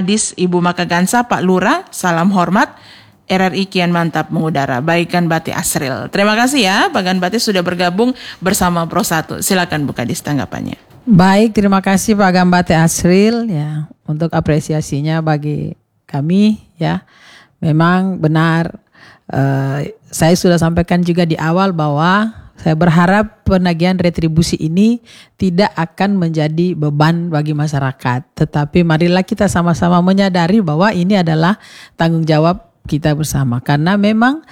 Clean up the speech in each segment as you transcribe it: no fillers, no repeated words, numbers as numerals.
Kadis Ibu Makagansa, Pak Lurah, salam hormat. RRI kian mantap mengudara. Baik Ganbate Asril. Terima kasih ya Pak Ganbate sudah bergabung bersama Pro 1. Silakan Bu Kadis tanggapannya. Baik, terima kasih Pak Ganbate Asril ya untuk apresiasinya bagi kami ya. Memang benar, saya sudah sampaikan juga di awal bahwa saya berharap penagihan retribusi ini tidak akan menjadi beban bagi masyarakat. Tetapi marilah kita sama-sama menyadari bahwa ini adalah tanggung jawab kita bersama. Karena memang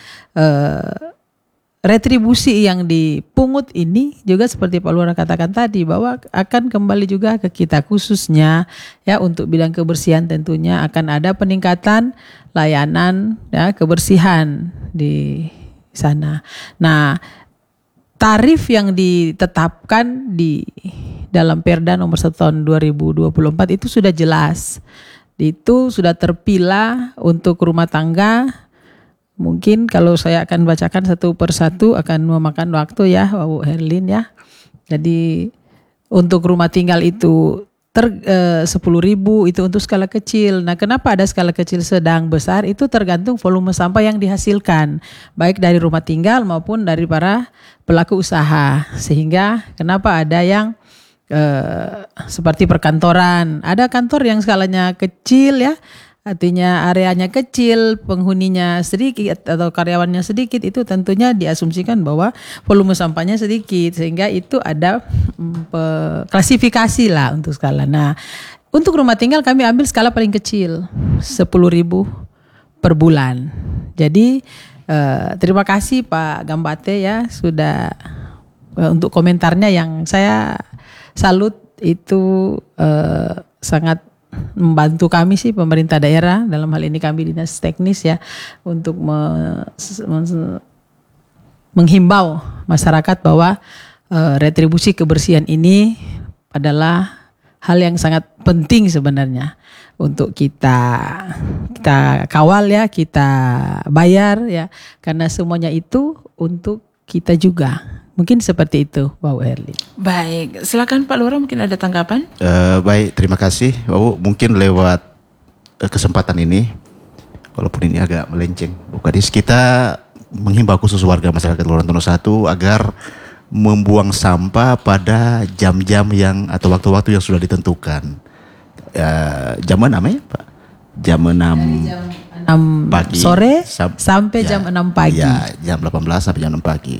retribusi yang dipungut ini juga seperti Pak Lurah katakan tadi bahwa akan kembali juga ke kita, khususnya ya untuk bidang kebersihan tentunya akan ada peningkatan layanan ya kebersihan di sana. Nah, tarif yang ditetapkan di dalam Perda nomor 1 tahun 2024 itu sudah jelas. Itu sudah terpilah untuk rumah tangga. Mungkin kalau saya akan bacakan satu persatu akan memakan waktu ya Bu Herlin ya. Jadi untuk rumah tinggal itu 10.000 itu untuk skala kecil. Nah, kenapa ada skala kecil, sedang, besar? Itu tergantung volume sampah yang dihasilkan, baik dari rumah tinggal maupun dari para pelaku usaha. Sehingga kenapa ada yang seperti perkantoran, ada kantor yang skalanya kecil ya, artinya areanya kecil, penghuninya sedikit atau karyawannya sedikit, itu tentunya diasumsikan bahwa volume sampahnya sedikit, sehingga itu ada klasifikasi lah untuk skala. Nah, untuk rumah tinggal kami ambil skala paling kecil 10.000 per bulan. Jadi terima kasih Pak Ganbate ya sudah untuk komentarnya yang saya salut, itu sangat membantu kami sih pemerintah daerah, dalam hal ini kami dinas teknis ya, untuk menghimbau masyarakat bahwa retribusi kebersihan ini adalah hal yang sangat penting sebenarnya untuk kita kawal ya, kita bayar ya, karena semuanya itu untuk kita juga. Mungkin seperti itu, Pak Herli. Baik, silakan Pak Lurah, mungkin ada tanggapan? Baik, terima kasih, Bu. Mungkin lewat kesempatan ini, walaupun ini agak melenceng, Bu Kadis, kita menghimbau khusus warga masyarakat Kelurahan Tono 1 agar membuang sampah pada jam-jam yang atau waktu-waktu yang sudah ditentukan. Jam mana ya, Pak? Jam 6 pagi sore sampai jam 6 pagi. Ya, jam 18 sampai jam 6 pagi.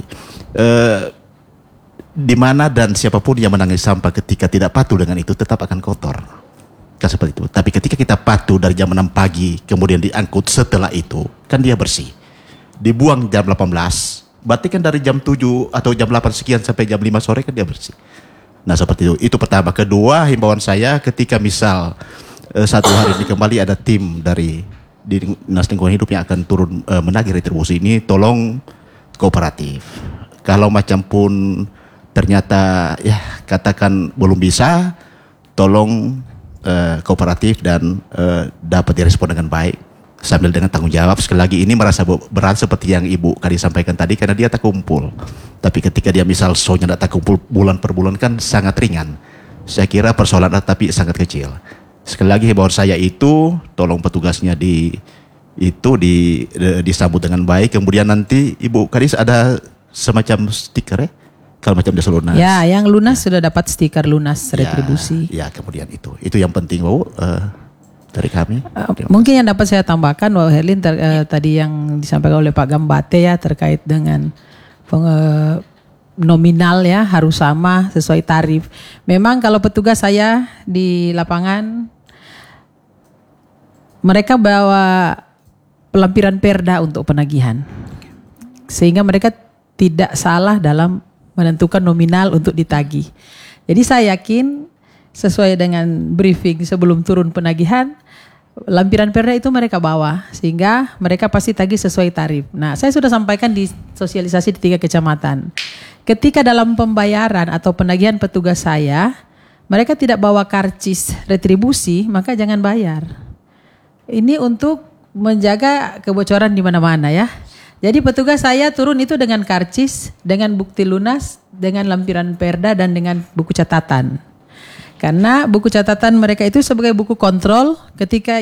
Di mana dan siapapun yang menangani sampah ketika tidak patuh dengan itu tetap akan kotor. Kan seperti itu. Tapi ketika kita patuh dari jam 6 pagi kemudian diangkut setelah itu, kan dia bersih. Dibuang jam 18, berarti kan dari jam 7 atau jam 8 sekian sampai jam 5 sore kan dia bersih. Nah, seperti itu. Itu pertama. Kedua, himbauan saya ketika misal satu hari ini kembali ada tim dari Dinas Lingkungan Hidup yang akan turun menagih retribusi ini, tolong kooperatif. Kalau macam pun ternyata ya katakan belum bisa, tolong kooperatif dan dapat direspon dengan baik sambil dengan tanggung jawab. Sekali lagi ini merasa berat seperti yang Ibu Kadis sampaikan tadi karena dia tak kumpul. Tapi ketika dia misal soalnya tak kumpul bulan per bulan kan sangat ringan. Saya kira persoalan tapi sangat kecil. Sekali lagi himbauan saya itu tolong petugasnya disambut dengan baik. Kemudian nanti Ibu Kadis ada semacam stiker ya, kalau macam jasa lunas. Ya, yang lunas sudah dapat stiker lunas retribusi. Ya, kemudian itu yang penting Bu dari kami. Mungkin yang dapat saya tambahkan bahwa Herlin tadi yang disampaikan oleh Pak Ganbate ya terkait dengan nominal ya harus sama sesuai tarif. Memang kalau petugas saya di lapangan mereka bawa lampiran Perda untuk penagihan, sehingga mereka tidak salah dalam menentukan nominal untuk ditagih. Jadi saya yakin sesuai dengan briefing sebelum turun penagihan, lampiran Perda itu mereka bawa sehingga mereka pasti tagih sesuai tarif. Nah, saya sudah sampaikan di sosialisasi di 3 kecamatan. Ketika dalam pembayaran atau penagihan petugas saya, mereka tidak bawa karcis retribusi, maka jangan bayar. Ini untuk menjaga kebocoran di mana-mana ya. Jadi petugas saya turun itu dengan karcis, dengan bukti lunas, dengan lampiran Perda dan dengan buku catatan. Karena buku catatan mereka itu sebagai buku kontrol ketika